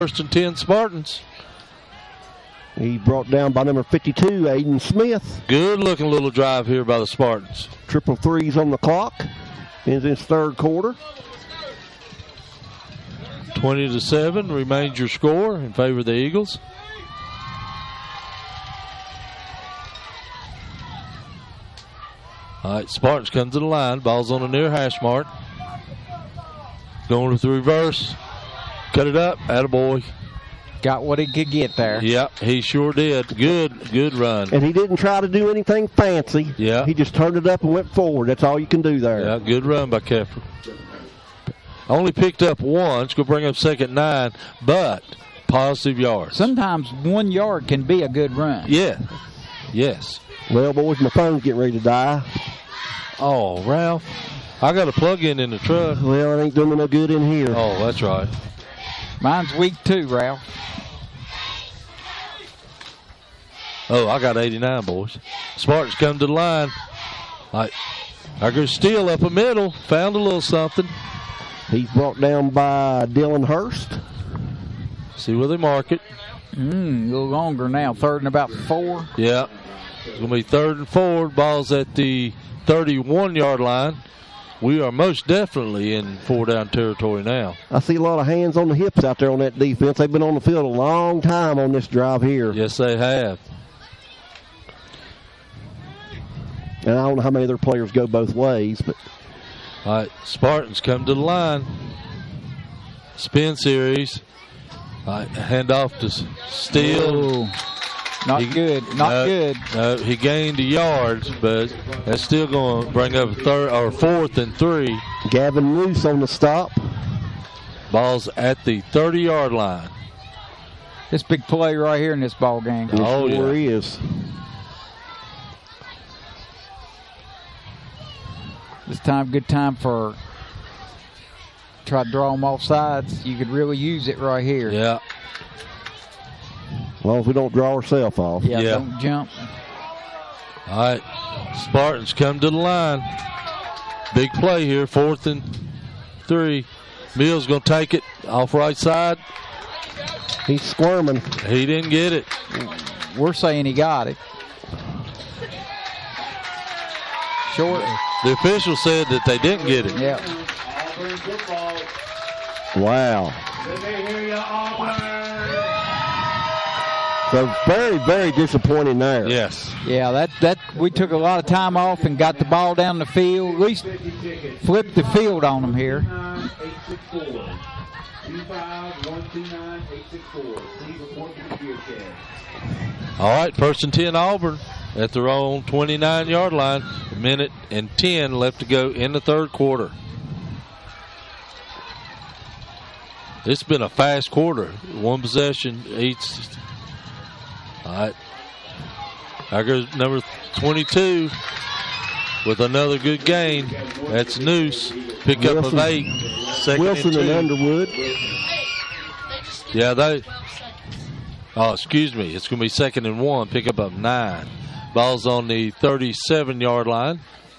First and 10 Spartans. He's brought down by number 52, Aiden Smith. Good-looking little drive here by the Spartans. Triple threes on the clock in this third quarter. 20-7 remains your score in favor of the Eagles. All right, Spartans come to the line. Ball's on the near hash mark. Going with the reverse. Cut it up. Attaboy. Got what he could get there. Yep, he sure did. Good run. And he didn't try to do anything fancy. Yeah. He just turned it up and went forward. That's all you can do there. Yeah, good run by Keffer. Only picked up one. It's going to bring up second 9, but positive yards. Sometimes 1 yard can be a good run. Yeah. Yes. Well, boys, my phone's getting ready to die. Oh, Ralph. I got a plug-in in the truck. Well, it ain't doing me no good in here. Oh, that's right. Mine's weak too, Ralph. Oh, I got 89, boys. Spartans come to the line. I go steal up the middle. Found a little something. He's brought down by Dylan Hurst. See where they mark it. A little longer now. 3rd and about 4. Yeah. It's going to be 3rd and 4. Ball's at the 31-yard line. We are most definitely in 4-down territory now. I see a lot of hands on the hips out there on that defense. They've been on the field a long time on this drive here. Yes, they have. And I don't know how many of their players go both ways, but all right, Spartans come to the line. Spin series. All right, hand off to Steele. Not good. Not good. He gained a yard, but that's still going to bring up a 4th and 3. Gavin Moose on the stop. Ball's at the 30-yard line. This big play right here in this ball game. Oh, yeah. Sure is. This time, good time for try to draw them off sides. You could really use it right here. Yeah. As long as we don't draw ourselves off. Yeah, don't jump. All right, Spartans come to the line. Big play here, 4th and 3. Mills going to take it off right side. He's squirming. He didn't get it. We're saying he got it. Short. The official said that they didn't get it. Yeah. Wow. So very, very disappointing there. Yes. Yeah, that we took a lot of time off and got the ball down the field. At least flipped the field on them here. All right, 1st and 10 Auburn at their own 29-yard line. 1:10 left to go in the third quarter. It's been a fast quarter. One possession each. All right. There goes number 22 with another good gain. That's Noose. Pick up of 8. Wilson and Underwood. Yeah, excuse me. It's going to be 2nd and 1. Pick up of 9. Ball's on the 37-yard line.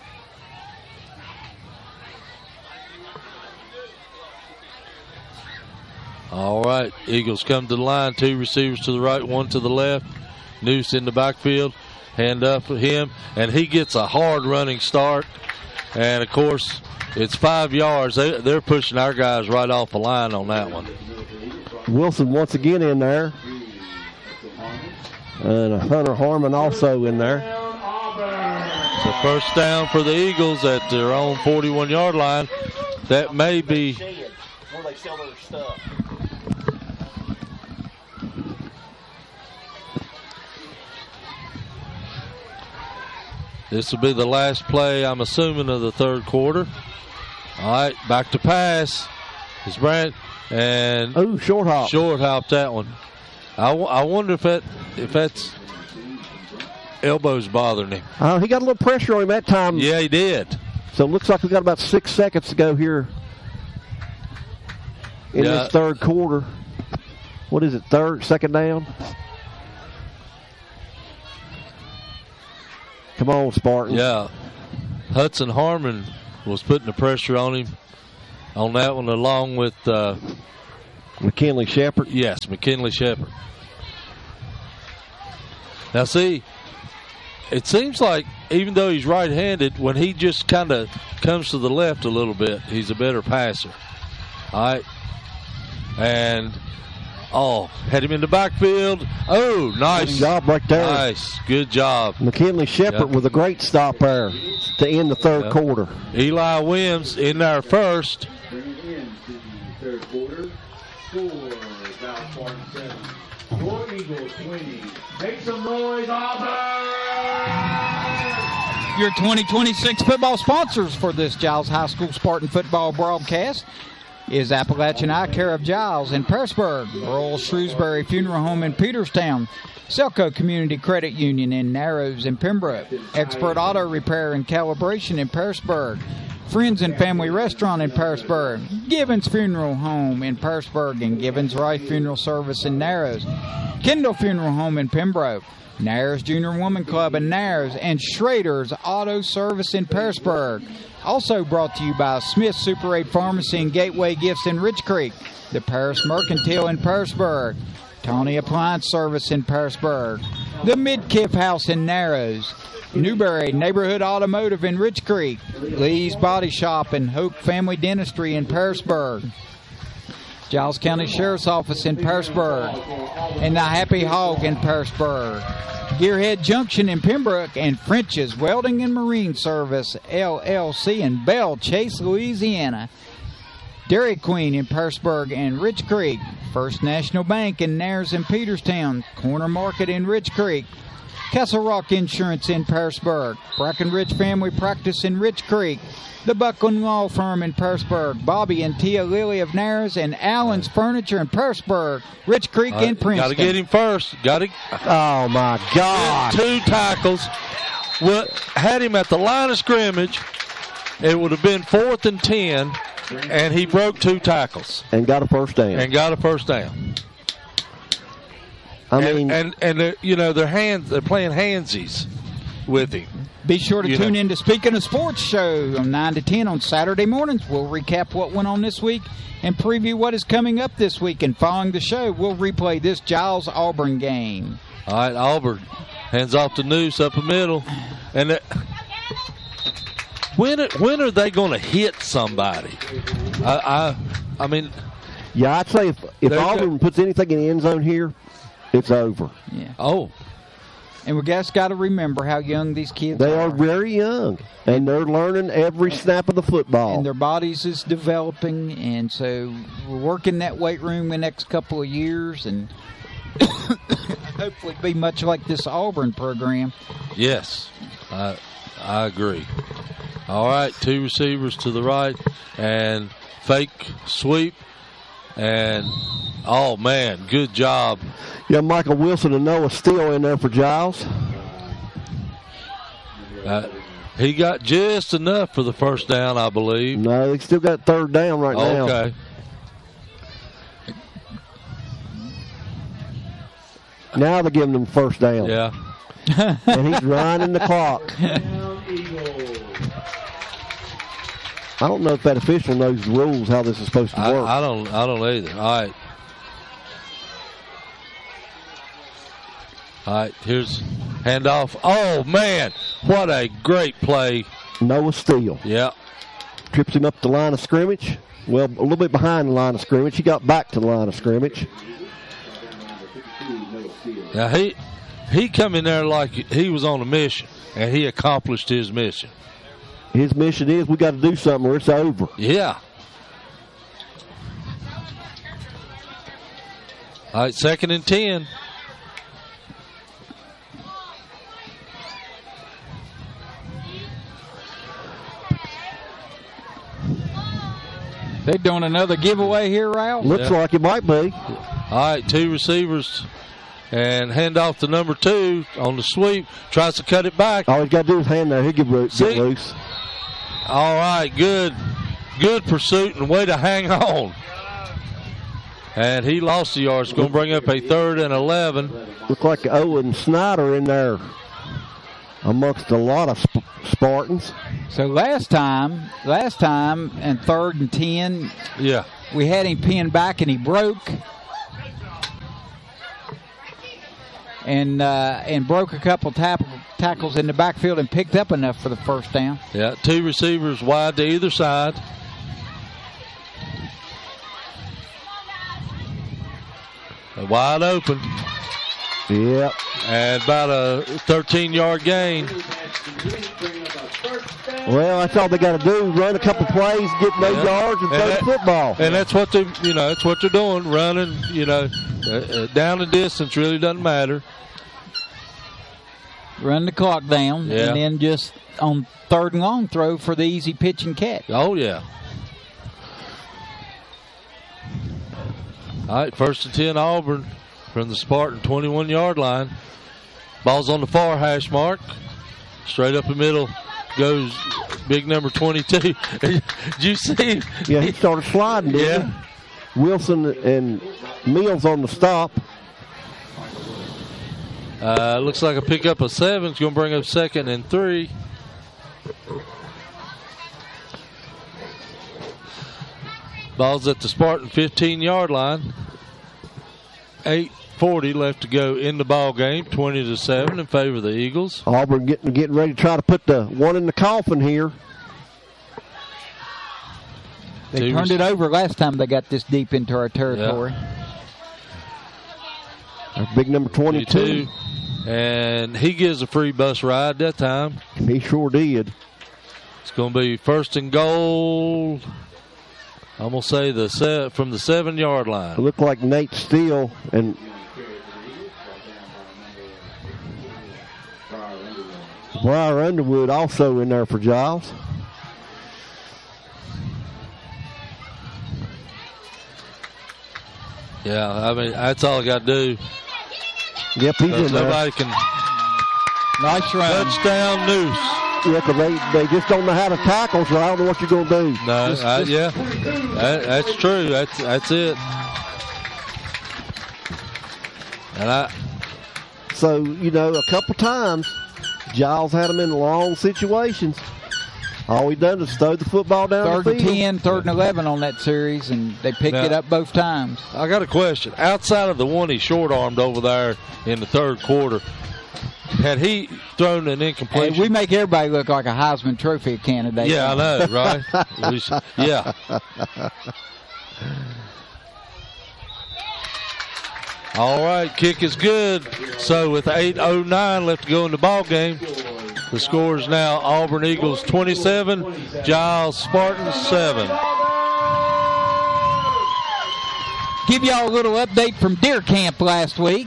All right, Eagles come to the line. 2 receivers to the right, 1 to the left. Noose in the backfield. Hand up for him, and he gets a hard running start. And, of course, it's 5 yards. They're pushing our guys right off the line on that one. Wilson once again in there. And Hunter Harmon also in there. So first down for the Eagles at their own 41-yard line. That may be. Where they sell their stuff. This will be the last play, I'm assuming, of the third quarter. All right, back to pass. It's Brant. And short hop. Short hop that one. I wonder if that's elbows bothering him. He got a little pressure on him that time. Yeah, he did. So it looks like we got about 6 seconds to go here in this third quarter. What is it, second down? Come on, Spartans. Yeah. Hudson Harmon was putting the pressure on him on that one, along with McKinley Shepherd. Yes, McKinley Shepherd. Now, see, it seems like even though he's right-handed, when he just kind of comes to the left a little bit, he's a better passer. All right. And, had him in the backfield. Oh, nice. Good job right there. Nice. Good job. McKinley Shepherd with a great stop there to end the third quarter. Eli Williams in there first. Bringing into the third quarter, Dow Spartan 7. War Eagles 20. Make some noise, Auburn! Your 2026 football sponsors for this Giles High School Spartan football broadcast is Appalachian Eye Care of Giles in Pearisburg, Royal Shrewsbury Funeral Home in Peterstown, Selco Community Credit Union in Narrows and Pembroke, Expert Auto Repair and Calibration in Pearisburg, Friends and Family Restaurant in Pearisburg, Gibbons Funeral Home in Pearisburg and Gibbons Wright Funeral Service in Narrows, Kendall Funeral Home in Pembroke, Narrows Junior Woman Club in Narrows, and Schrader's Auto Service in Pearisburg. Also brought to you by Smith Super 8 Pharmacy and Gateway Gifts in Rich Creek, the Paris Mercantile in Pearisburg, Tony Appliance Service in Pearisburg, the Midkiff House in Narrows, Newberry Neighborhood Automotive in Rich Creek, Lee's Body Shop and Hope Family Dentistry in Pearisburg, Giles County Sheriff's Office in Pearisburg, and the Happy Hog in Pearisburg, Gearhead Junction in Pembroke, and French's Welding and Marine Service, LLC in Belle Chase, Louisiana, Dairy Queen in Pearisburg and Rich Creek, First National Bank in Nares and Peterstown, Corner Market in Rich Creek, Castle Rock Insurance in Pearisburg, Brackenridge Family Practice in Rich Creek, the Buckland Law Firm in Pearisburg, Bobby and Tia Lilly of Nares, and Allen's Furniture in Pearisburg, Rich Creek and Princeton. Got to get him first. Oh, my God. 2 tackles. Had him at the line of scrimmage. It would have been 4th and 10, and he broke 2 tackles. And got a first down. I mean, they're, they're playing handsies with him. Be sure to tune in to Speaking of Sports show on 9 to 10 on Saturday mornings. We'll recap what went on this week and preview what is coming up this week. And following the show, we'll replay this Giles-Auburn game. All right, Auburn hands off the noose up the middle. And when are they going to hit somebody? I mean... Yeah, I'd say if Auburn puts anything in the end zone here, it's over. Yeah. Oh. And we just got to remember how young these kids are. They are very young, and they're learning every snap of the football. And their bodies is developing, and so we're working that weight room the next couple of years, and hopefully be much like this Auburn program. Yes, I agree. All right, 2 receivers to the right, and fake sweep, and oh, man, good job. Yeah, Michael Wilson and Noah Steele in there for Giles. He got just enough for the first down, I believe. No, they still got third down right now. Okay. Now they're giving them first down. Yeah. And he's running the clock. I don't know if that official knows the rules, how this is supposed to work. I don't either. All right, here's handoff. Oh, man, what a great play. Noah Steele. Yeah. Trips him up the line of scrimmage. Well, a little bit behind the line of scrimmage. He got back to the line of scrimmage. Now, he come in there like he was on a mission, and he accomplished his mission. His mission is we got to do something or it's over. Yeah. All right, 2nd and 10. They're doing another giveaway here, Ralph? Looks like it might be. All right, 2 receivers and hand off to number 2 on the sweep. Tries to cut it back. All he's got to do is hand there. He'll get loose. All right, good pursuit and way to hang on. And he lost the yard. It's going to bring up a 3rd and 11. Look like Owen Snyder in there amongst a lot of Spartans. So last time, and 3rd and 10. Yeah. We had him pinned back and he broke. And broke a couple tackles in the backfield and picked up enough for the first down. Yeah, 2 receivers wide to either side. Wide open. Yep. And about a 13-yard gain. Well, that's all they got to do: run a couple plays, get those yards, and throw the football. And that's what they, that's what they're doing. Running, down the distance really doesn't matter. Run the clock down, Yeah. and then just on 3rd and long, throw for the easy pitch and catch. Oh yeah. All right, 1st and 10 Auburn from the Spartan 21-yard line. Ball's on the far hash mark. Straight up the middle goes big number 22. Did you see? Yeah, he started sliding, didn't he? Wilson and Mills on the stop. Looks like a pickup of 7. It's going to bring up 2nd and 3. Ball's at the Spartan 15-yard line. 8:40 left to go in the ball game. 20-7 in favor of the Eagles. Auburn getting ready to try to put the one in the coffin here. They turned it over last time they got this deep into our territory. Big number 22. And he gives a free bus ride that time. He sure did. It's going to be 1st and goal. I'm going to say from the 7-yard line. It looked like Nate Steele and Briar Underwood also in there for Giles. Yeah, I mean, that's all I got to do. Yep, he's in there. Nobody can. Nice run. Touchdown, Noose. Yeah, 'cause they just don't know how to tackle, so I don't know what you're going to do. No, yeah, that's true. That's it. And So, a couple times, Giles had them in long situations. All he done is throw the football down 3rd the and field. 10, 3rd and 11 on that series, and they picked it up both times. I got a question. Outside of the one he short-armed over there in the 3rd quarter, had he thrown an incompletion? Hey, we make everybody look like a Heisman Trophy candidate. Yeah, I know, right? Yeah. All right, kick is good. So with 8:09 left to go in the ball game, the score is now Auburn Eagles 27, Giles Spartans 7. Give y'all a little update from deer camp last week.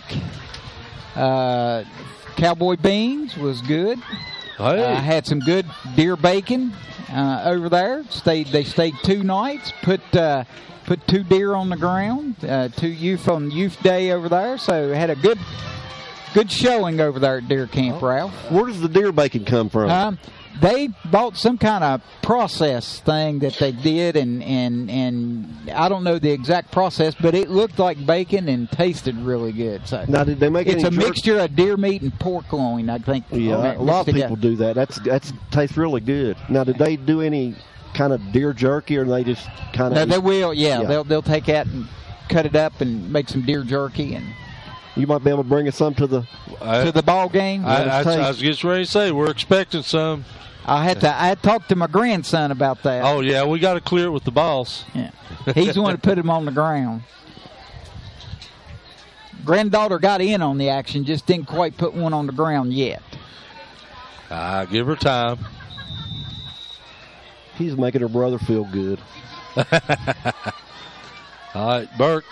Cowboy Beans was good. Hey. Had some good deer bacon over there. They stayed 2 nights. Put 2 deer on the ground. 2 youth on youth day over there. So had a good showing over there at deer camp, Ralph. Where does the deer bacon come from? They bought some kind of process thing that they did, and I don't know the exact process, but it looked like bacon and tasted really good. So now, did they make it's any a mixture of deer meat and pork loin, I think. Yeah, a lot of people do that. That's tastes really good. Now, did they do any kind of deer jerky, or they just kind of? No, they will. Yeah, they'll take that and cut it up and make some deer jerky, and you might be able to bring us some to the ball game. I was just ready to say we're expecting some. I had talked to my grandson about that. Oh yeah, we got to clear it with the boss. Yeah, he's the one that put him on the ground. Granddaughter got in on the action, just didn't quite put one on the ground yet. Give her time. He's making her brother feel good. All right, Burke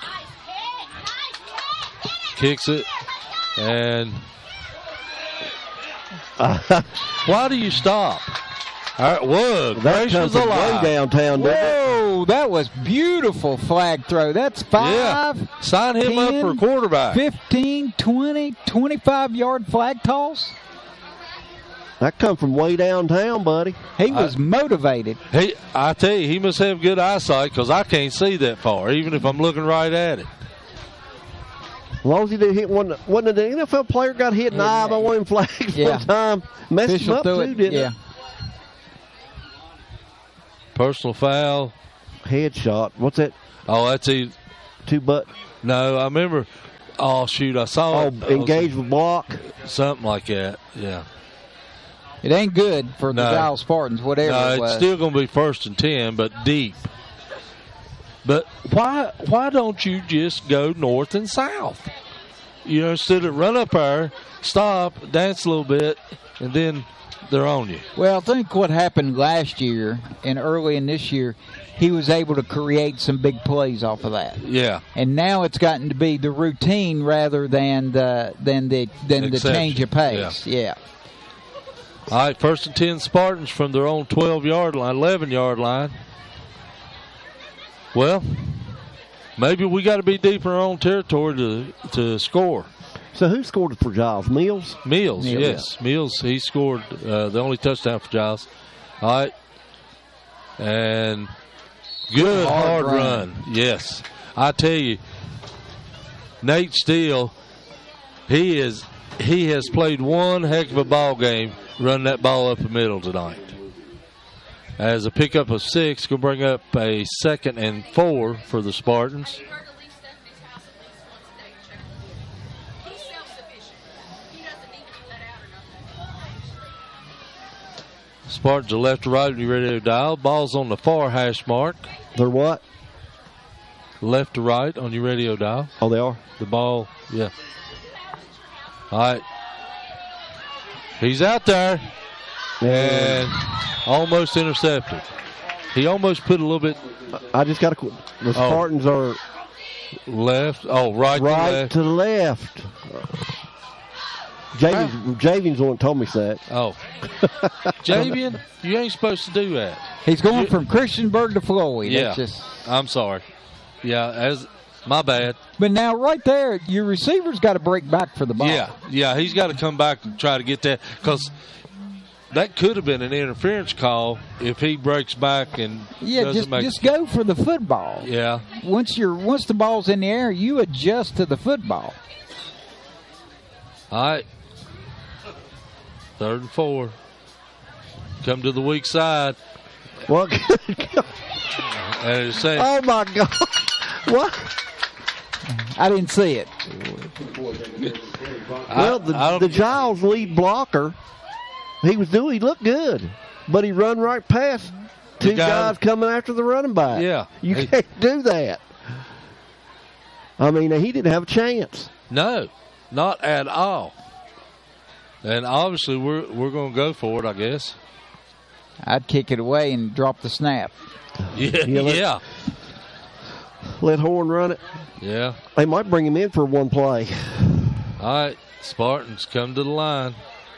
kicks it, and why do you stop? All right, whoa, that comes from way downtown. Whoa, that was beautiful flag throw. That's 5. Yeah. Sign him 10, up for quarterback. 15, 20, 25-yard flag toss. That come from way downtown, buddy. He was motivated. I tell you, he must have good eyesight because I can't see that far, even if I'm looking right at it. As long as he didn't hit one, wasn't the NFL player got hit in the eye by one of them flags one time? Messed him up too, didn't it? Personal foul. Headshot. What's that? Oh, that's he. No, I remember. Oh, shoot, I saw it. Engage with block. Something like that, yeah. It ain't good for the Giles Spartans, whatever it was. It's still going to be 1st and 10, but deep. But why don't you just go north and south? Instead of run up there, stop, dance a little bit, and then they're on you. Well, I think what happened last year and early in this year, he was able to create some big plays off of that. Yeah. And now it's gotten to be the routine rather than the change of pace. Yeah. All right, 1st and 10 Spartans from their own 12-yard line, 11-yard line. Well, maybe we got to be deep in our own territory to score. So who scored for Giles? Mills? Mills, yes. Yeah. Mills, he scored the only touchdown for Giles. All right. And good hard run. Yes. I tell you, Nate Steele, he has played one heck of a ball game running that ball up the middle tonight. As a pickup of 6, going to bring up a 2nd and 4 for the Spartans. Spartans are left to right on your radio dial. Ball's on the far hash mark. They're what? Left to right on your radio dial. Oh, they are? The ball, yeah. All right. He's out there. And almost intercepted. He almost put a little bit. I just got to. The Spartans are left. Oh, right to left. Javian's the one that told me that. Oh, Javian, you ain't supposed to do that. He's going from Christiansburg to Floyd. Yeah, I'm sorry. Yeah, my bad. But now, right there, your receiver's got to break back for the ball. Yeah, he's got to come back and try to get that because. That could have been an interference call if he breaks back and just go for the football. Yeah. Once the ball's in the air, you adjust to the football. All right. 3rd and 4. Come to the weak side. What? And it's saying, oh my God! What? I didn't see it. Well, the Giles lead blocker. He looked good, but he run right past 2 guys coming after the running back. Yeah. You can't do that. I mean, he didn't have a chance. No, not at all. And obviously, we're going to go for it, I guess. I'd kick it away and drop the snap. Yeah. Let Horn run it. Yeah. They might bring him in for one play. All right, Spartans come to the line.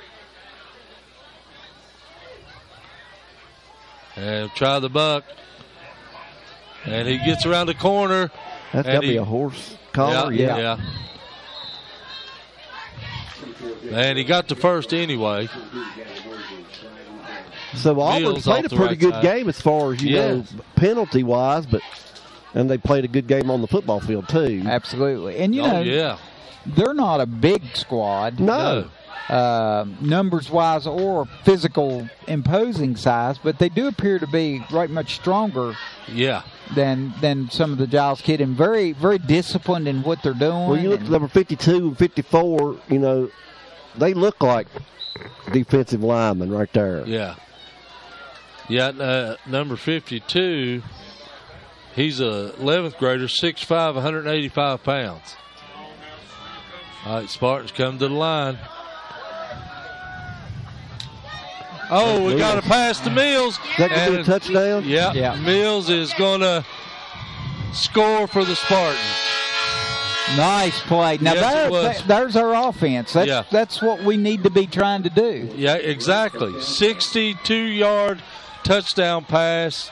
And try the buck. And he gets around the corner. That's got to be a horse collar. Yeah. And he got the first anyway. So Auburn played a pretty good game as far as, penalty-wise, and they played a good game on the football field, too. Absolutely. And, they're not a big squad. No. Numbers-wise or physical imposing size, but they do appear to be right much stronger than some of the Giles kid and very, very disciplined in what they're doing. Well, you look at number 52 and 54, they look like defensive linemen right there. Yeah. Yeah, number 52, he's a 11th grader, 6'5", 185 pounds. All right, Spartans come to the line. Oh, we got to pass to Mills. Is that going to be a touchdown? Yeah. Mills is going to score for the Spartans. Nice play. Now, there's our offense. That's what we need to be trying to do. Yeah, exactly. 62-yard touchdown pass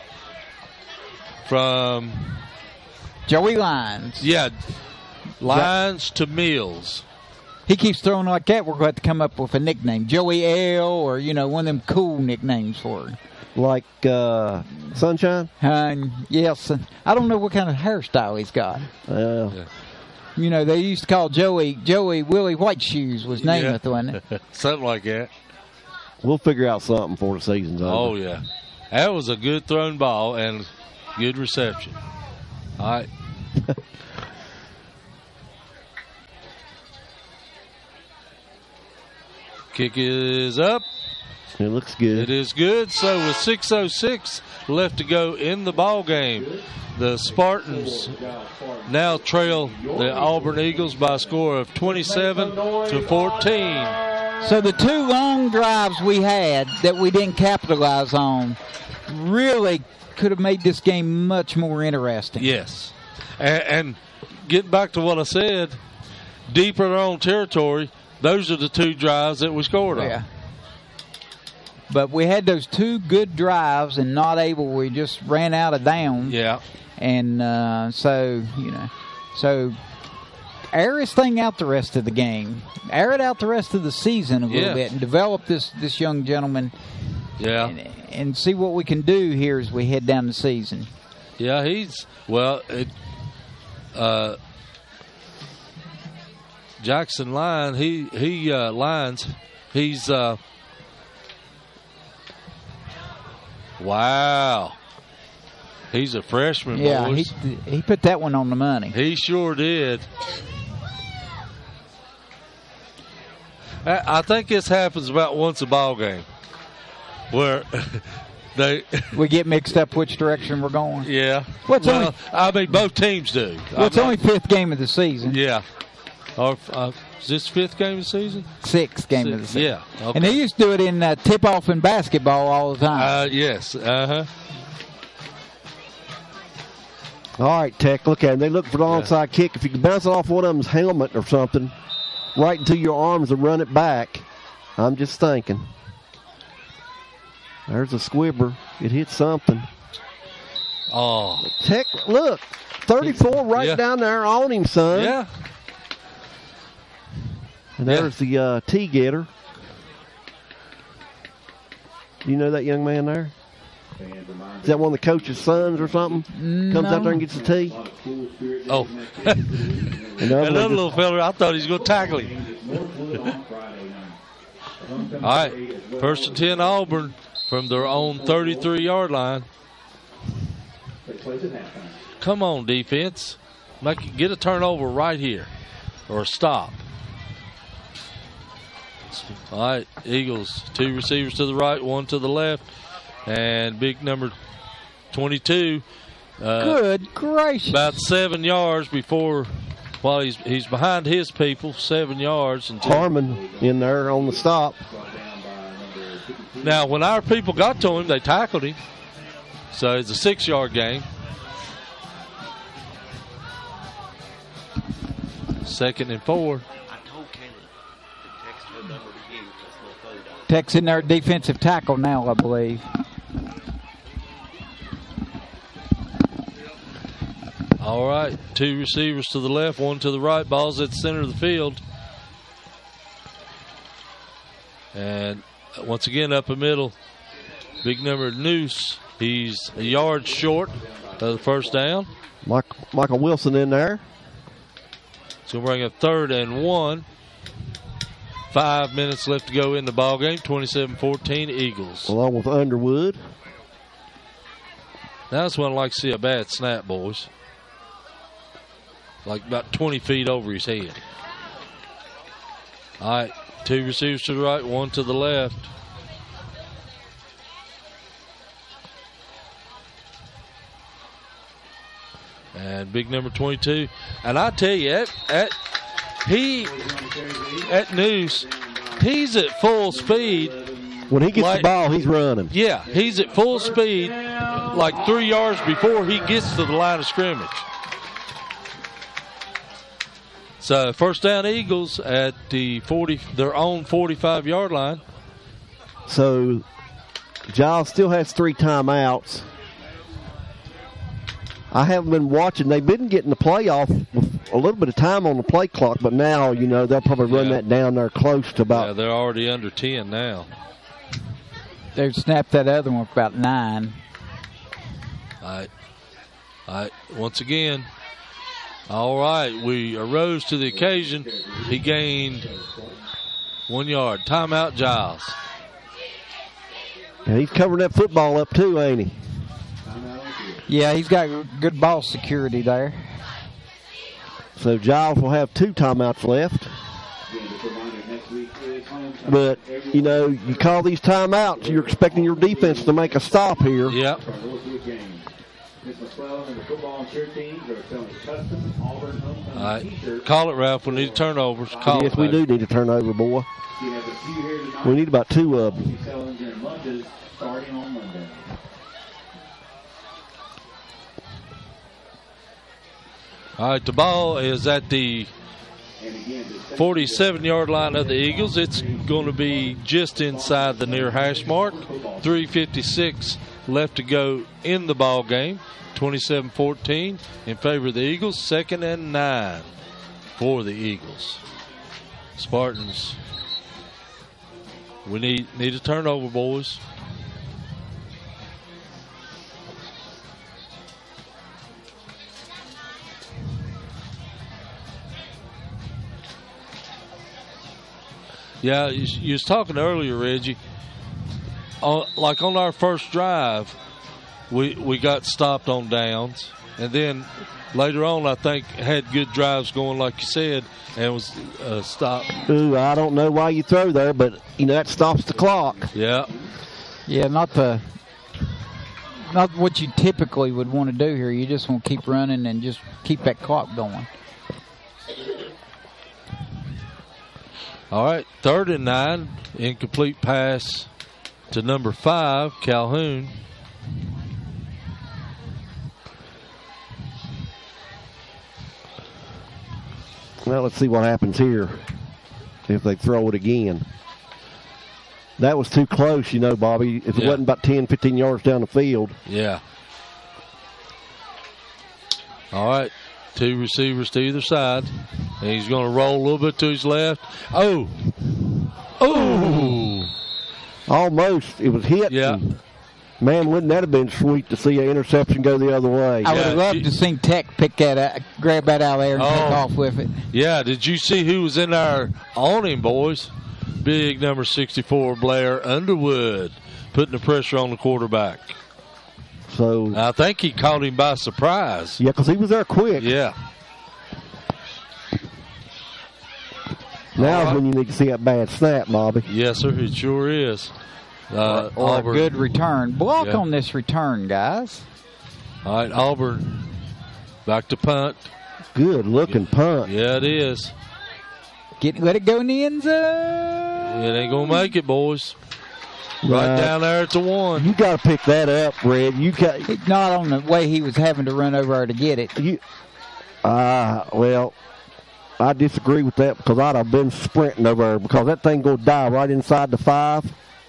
from Joey Lyons. Yeah, Lyons to Mills. He keeps throwing like that. We're going to have to come up with a nickname. Joey L or, one of them cool nicknames for him. Like Sunshine? Yes. I don't know what kind of hairstyle he's got. They used to call Joey Willie White Shoes was Namath, wasn't it? Something like that. We'll figure out something before the season's over. Oh, yeah. That was a good thrown ball and good reception. All All right. Kick is up. It looks good. It is good. So with 6:06 left to go in the ball game, the Spartans now trail the Auburn Eagles by a score of 27-14. So the 2 long drives we had that we didn't capitalize on really could have made this game much more interesting. Yes. And getting back to what I said, deep in our own territory, those are the 2 drives that we scored on. Yeah. But we had those 2 good drives and not able, we just ran out of downs. Yeah. And so air this thing out the rest of the game. Air it out the rest of the season a little bit and develop this young gentleman. Yeah. And see what we can do here as we head down the season. Yeah, Jackson Line, Lines, he's wow. He's a freshman, yeah, boys. he put that one on the money. He sure did. I think this happens about once a ball game where we get mixed up which direction we're going. Yeah. Both teams do. Well, it's only 5th game of the season. Yeah. Or is this 5th game of the season? 6th game of the season. Yeah. Okay. And they used to do it in tip-off in basketball all the time. Yes. Uh-huh. All right, Tech, look at him. They look for the onside kick. If you can bounce it off one of them's helmet or something, right into your arms and run it back, I'm just thinking. There's a squibber. It hit something. Oh. Tech, look, 34 right down there on him, son. Yeah. And there's the tee getter. Do you know that young man there? Is that one of the coach's sons or something? Comes out there and gets the tee? Oh. Another little fella, I thought he was going to tackle him. All right. 1st and 10 Auburn from their own 33-yard line. Come on, defense. Get a turnover right here. Or a stop. All right, Eagles, 2 receivers to the right, 1 to the left. And big number 22. Good gracious. About 7 yards while he's behind his people, 7 yards. Harmon in there on the stop. Now, when our people got to him, they tackled him. So it's a 6-yard gain. 2nd and 4. Tech's in there at defensive tackle now, I believe. All right, 2 receivers to the left, 1 to the right. Ball's at the center of the field. And once again, up the middle, big number Noose. He's a yard short of the first down. Michael Wilson in there. So we're bring up 3rd and 1. 5 minutes left to go in the ball game. 27-14 Eagles. Along with Underwood. That's when I like to see a bad snap, boys. Like about 20 feet over his head. All right, 2 receivers to the right, 1 to the left. And big number 22. And I tell you, at Noose, he's at full speed. When he gets the ball, he's running. Yeah, he's at full speed like 3 yards before he gets to the line of scrimmage. So first down Eagles at their own 45-yard line. So Giles still has 3 timeouts. I haven't been watching. They've been getting the playoff with a little bit of time on the play clock, but now, they'll probably run that down there close to about. Yeah, they're already under 10 now. They've snapped that other one for about 9. All right. Once again. All right. We arose to the occasion. He gained 1 yard. Timeout, Giles. And he's covering that football up too, ain't he? Yeah, he's got good ball security there. So Giles will have 2 timeouts left. But, you know, you call these timeouts, you're expecting your defense to make a stop here. Yep. All right. Call it, Ralph. We need turnovers. Call Yes, it, we baby. do need a turnover, boy. We need about 2 of them. All right, the ball is at the 47-yard line of the Eagles. It's going to be just inside the near hash mark. 3:56 left to go in the ball game. 27-14 in favor of the Eagles. 2nd and 9 for the Eagles. Spartans, we need a turnover, boys. Yeah, you was talking earlier, Reggie. Like on our first drive, we got stopped on downs, and then later on, I think had good drives going, like you said, and was stopped. Ooh, I don't know why you throw there, but you know that stops the clock. Yeah. Yeah, not what you typically would want to do here. You just want to keep running and just keep that clock going. All right, 3rd and 9, incomplete pass to number 5, Calhoun. Well, let's see what happens here if they throw it again. That was too close, you know, Bobby. If it wasn't about 10, 15 yards down the field. Yeah. All right, 2 receivers to either side. And he's going to roll a little bit to his left. Oh! Almost. It was hit. Yeah. Man, wouldn't that have been sweet to see an interception go the other way? I would have loved to see Tech pick that up, grab that out of there and take off with it. Yeah, did you see who was in there on him, boys? Big number 64, Blair Underwood, putting the pressure on the quarterback. So I think he caught him by surprise. Yeah, because he was there quick. Yeah. Now's when you need to see that bad snap, Bobby. Yes, sir, it sure is. Or Auburn. a good return. Block on this return, guys. All right, Auburn back to punt. Good looking punt. Yeah, it is. Let it go in the end zone. It ain't going to make it, boys. Right down there at the 1. You got to pick that up, Red. Not on the way he was having to run over there to get it. Well, I disagree with that because I'd have been sprinting over there because that thing going to die right inside the 5. Of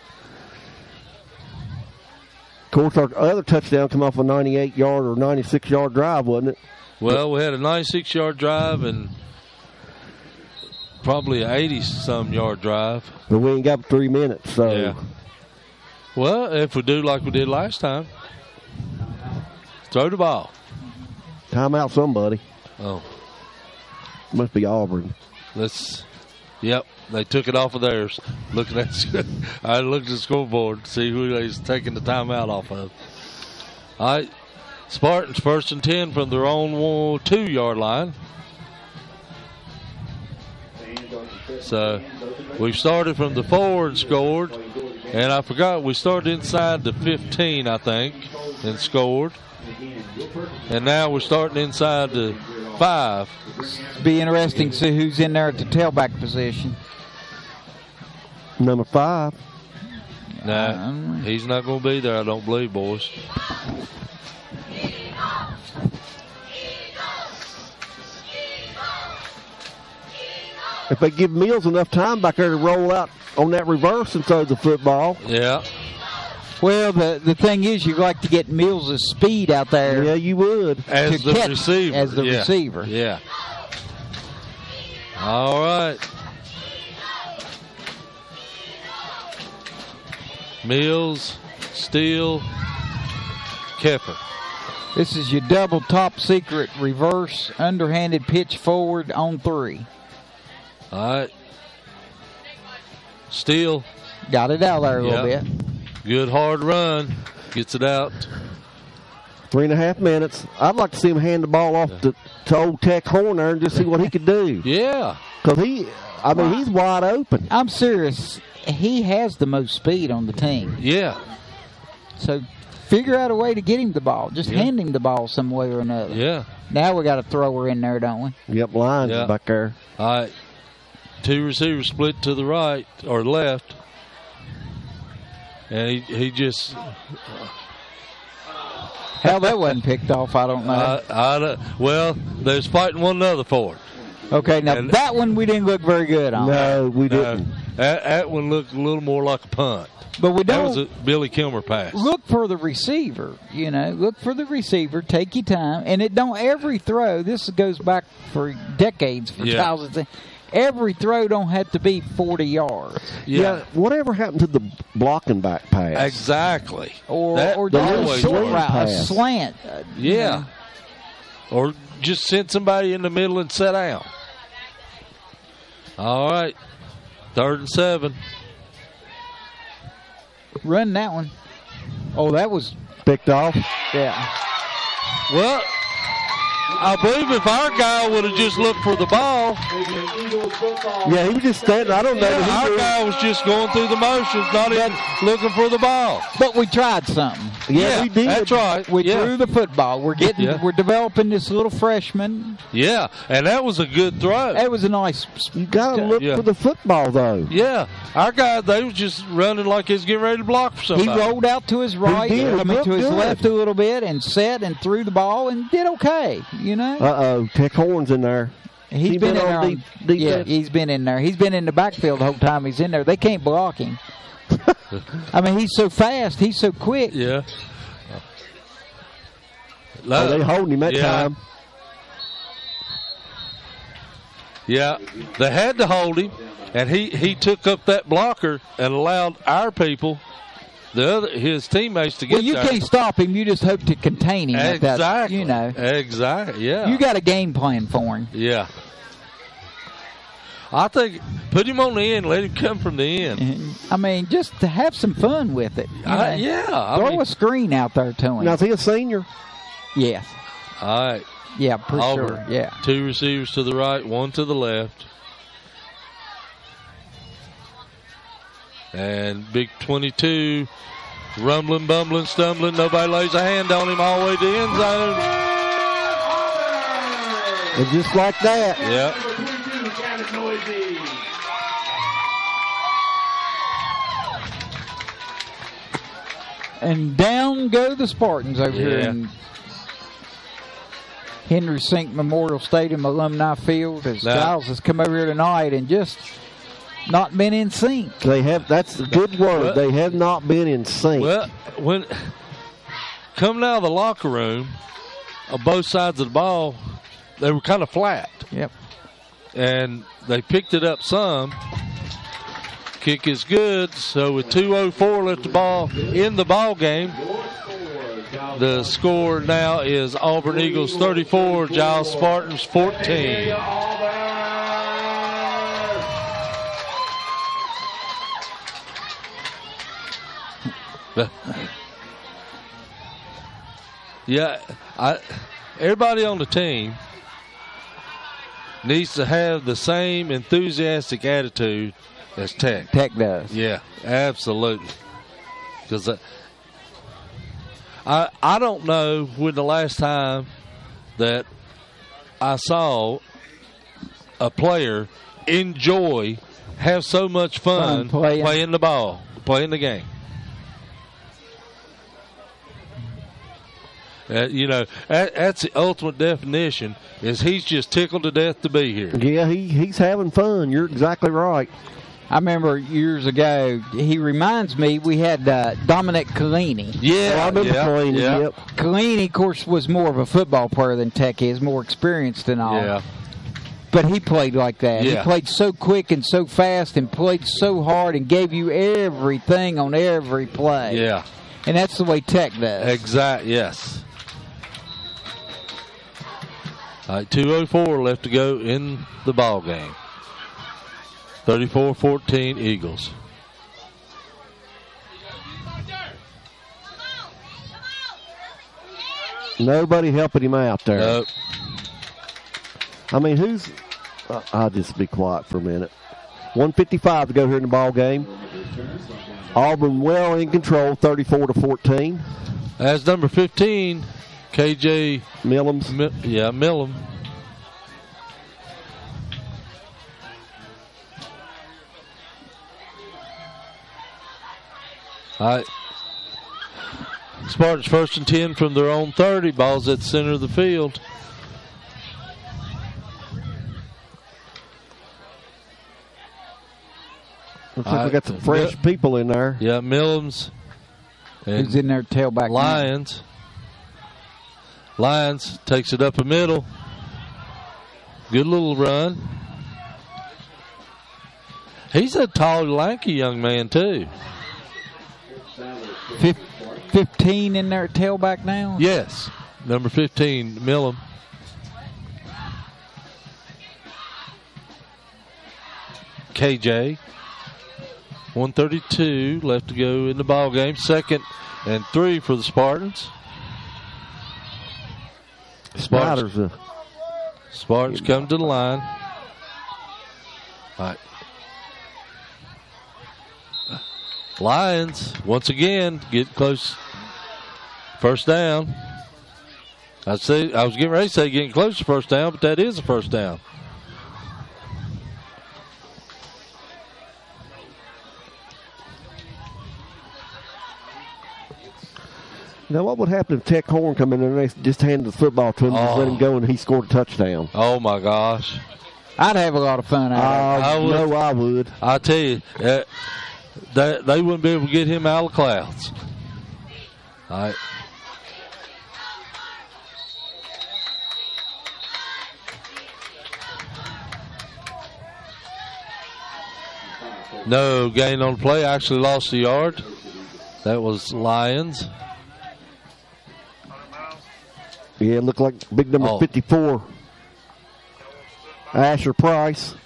course, our other touchdown come off a 98-yard or 96-yard drive, wasn't it? Well, we had a 96-yard drive and probably an 80-some yard drive. But we ain't got 3 minutes, so. Yeah. Well, if we do like we did last time, throw the ball. Time out somebody. Oh. Must be Auburn. Yep, they took it off of theirs. I looked at the scoreboard to see who they's taking the timeout off of. All right, Spartans 1st and 10 from their own 2-yard line. So we've started from the 4 and scored. And I forgot, we started inside the 15, I think, and scored. And now we're starting inside the 5. It'll be interesting to see who's in there at the tailback position. Number 5. Nah, he's not going to be there, I don't believe, boys. If they give Mills enough time back there to roll out on that reverse and throw the football. Yeah. Well, the thing is, you like to get Mills' speed out there. Yeah, you would. As the receiver. As the receiver. Yeah. All right. Mills, Steele, Kepper. This is your double top secret reverse underhanded pitch forward on 3. All right. Steele. Got it out there a little bit. Good hard run. Gets it out. 3.5 minutes. I'd like to see him hand the ball off to old Tech Horner and just see what he could do. Yeah. Because he's wide open. I'm serious. He has the most speed on the team. Yeah. So figure out a way to get him the ball. Just hand him the ball some way or another. Yeah. Now we got a thrower in there, don't we? Yep, lines back there. All right. 2 receivers split to the right or left. And he just... How that wasn't picked off, I don't know. Well, they're fighting one another for it. Okay, now that one we didn't look very good on. No, we didn't. That one looked a little more like a punt. But we That don't was a Billy Kilmer pass. look for the receiver. Look for the receiver. Take your time, and it don't every throw. This goes back for decades for thousands. Every throw don't have to be 40 yards. Yeah. Whatever happened to the blocking back pass? Exactly. Or That just a always short works. route, a slant. Yeah. Or just send somebody in the middle and sit down. All right. 3rd and 7. Run that one. Oh, that was picked off. Yeah. Well, I believe if our guy would have just looked for the ball. Yeah, he was just standing. I don't know. Yeah, our guy was just going through the motions, not even looking for the ball. But we tried something. Yeah, we did. That's right. We threw the football. We're developing this little freshman. Yeah, and that was a good throw. That was a nice. You got to look for the football, though. Yeah, our guy, they was just running like he was getting ready to block for somebody. He rolled out to his right, to his left a little bit, and set and threw the ball and did okay. Tech Horn's in there. He's been in there. Yeah, he's been in there. He's been in the backfield the whole time he's in there. They can't block him. I mean, he's so fast. He's so quick. Yeah. They holding him that time. Yeah, they had to hold him, and he took up that blocker and allowed our people, his teammates, to get there. Well, you can't stop him. You just hope to contain him. Exactly. Exactly. Yeah. You got a game plan for him. Yeah. I think put him on the end, let him come from the end. I mean, just to have some fun with it. Throw a screen out there to him. Now, is he a senior? Yes. All right. Yeah, for Auburn. sure. Yeah. 2 receivers to the right, 1 to the left. And big 22, rumbling, bumbling, stumbling. Nobody lays a hand on him all the way to the end zone. And just like that. Yep. And down go the Spartans over here in Henry Sink Memorial Stadium Alumni Field as Giles has come over here tonight and just not been in sync. That's a good word. They have not been in sync. Well, when coming out of the locker room on both sides of the ball, they were kind of flat. Yep. And they picked it up some. Kick is good. So with 2:04 left the ball in the ball game, the score now is Auburn Eagles 34, Giles Spartans 14. Yeah, everybody on the team needs to have the same enthusiastic attitude as Tech. Tech does. Yeah, absolutely. Because I don't know when the last time that I saw a player have so much fun playing the ball, playing the game. That's the ultimate definition. Is he's just tickled to death to be here. Yeah, he's having fun. You're exactly right. I remember years ago, he reminds me, we had Dominic Collini. Yeah, I remember Collini. Yep. Collini, of course, was more of a football player than Tech is, more experienced and all. Yeah. But he played like that. Yeah. He played so quick and so fast and played so hard and gave you everything on every play. Yeah. And that's the way Tech does. Exactly, yes. All right, 2:04 left to go in the ball game. 34-14 Eagles. Nobody helping him out there. Nope. I mean, who's... I'll just be quiet for a minute. 1:55 to go here in the ball game. Auburn well in control, 34-14. As number 15, KJ Millums. Millum. All right. Spartans first and 10 from their own 30. Ball's at the center of the field. Looks like we got some fresh people in there. Yeah, Millums. And who's in there tailback? Lyons. Lyons takes it up the middle. Good little run. He's a tall, lanky young man, too. 15 in there tailback now? Yes. Number 15, Millum. KJ. 1:32 left to go in the ball game. 2nd and 3 for the Spartans. Spartans come to the line. All right. Lions once again get close. First down. I was getting ready to say getting close to first down, but that is a first down. Now, what would happen if Tech Horn come in there and they just handed the football to him, just let him go, and he scored a touchdown? Oh, my gosh. I'd have a lot of fun out of it. I would. I tell you, they wouldn't be able to get him out of the clouds. All right. No gain on the play. Actually lost a yard. That was Lions. Yeah, it looked like big number 54, Asher Price.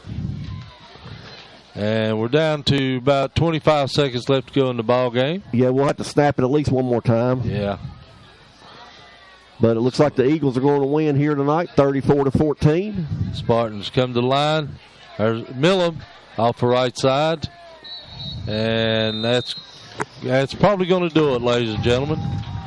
And we're down to about 25 seconds left to go in the ball game. Yeah, we'll have to snap it at least one more time. Yeah. But it looks like the Eagles are going to win here tonight, 34-14. Spartans come to the line. There's Millum off the right side. And that's probably going to do it, ladies and gentlemen.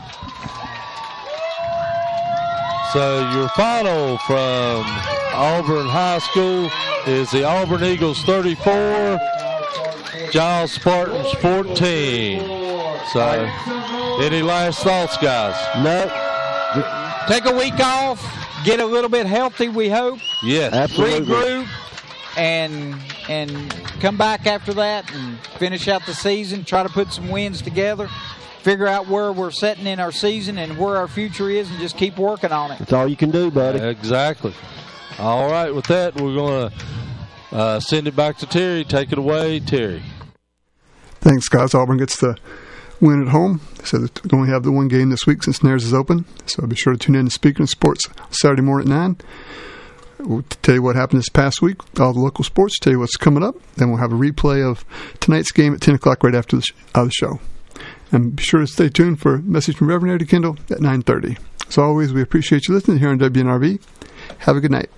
So your final from Auburn High School is the Auburn Eagles 34, Giles Spartans 14. So any last thoughts, guys? No. Take a week off, get a little bit healthy, we hope. Yes. Absolutely. Regroup and come back after that and finish out the season, try to put some wins together. Figure out where we're setting in our season and where our future is and just keep working on it. That's all you can do, buddy. Exactly. All right, with that, we're going to send it back to Terry. Take it away, Terry. Thanks, guys. Auburn gets the win at home. So they only have the one game this week since Nares is open. So be sure to tune in to Speaking of Sports Saturday morning at 9. We'll tell you what happened this past week, all the local sports, tell you what's coming up. Then we'll have a replay of tonight's game at 10 o'clock right after the show. And be sure to stay tuned for a message from Reverend Eddie Kendall at 9:30. As always, we appreciate you listening here on WNRV. Have a good night.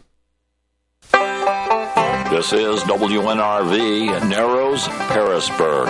This is WNRV, Narrows, Harrisburg.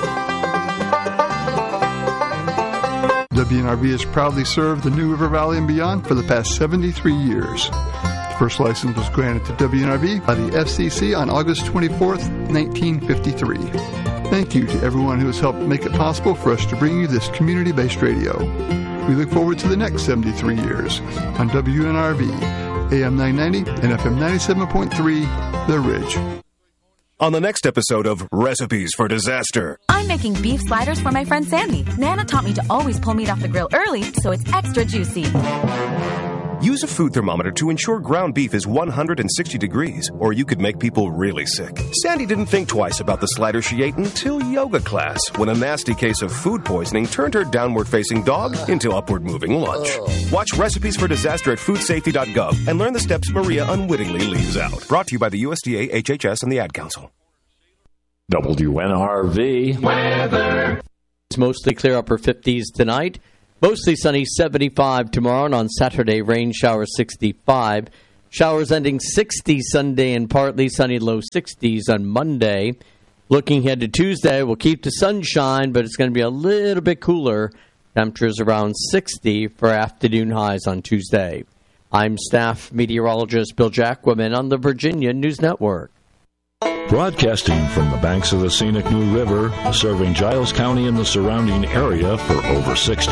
WNRV has proudly served the New River Valley and beyond for the past 73 years. The first license was granted to WNRV by the FCC on August 24th, 1953. Thank you to everyone who has helped make it possible for us to bring you this community-based radio. We look forward to the next 73 years on WNRV, AM 990 and FM 97.3, The Ridge. On the next episode of Recipes for Disaster. I'm making beef sliders for my friend Sandy. Nana taught me to always pull meat off the grill early so it's extra juicy. Use a food thermometer to ensure ground beef is 160 degrees, or you could make people really sick. Sandy didn't think twice about the slider she ate until yoga class, when a nasty case of food poisoning turned her downward-facing dog into upward-moving lunch. Watch Recipes for Disaster at foodsafety.gov and learn the steps Maria unwittingly leaves out. Brought to you by the USDA, HHS, and the Ad Council. WNRV. Weather. It's mostly clear upper 50s tonight. Mostly sunny, 75 tomorrow, and on Saturday, rain showers, 65. Showers ending 60 Sunday and partly sunny, low 60s on Monday. Looking ahead to Tuesday, we'll keep the sunshine, but it's going to be a little bit cooler. Temperatures around 60 for afternoon highs on Tuesday. I'm staff meteorologist Bill Jacquemin on the Virginia News Network. Broadcasting from the banks of the scenic New River, serving Giles County and the surrounding area for over 60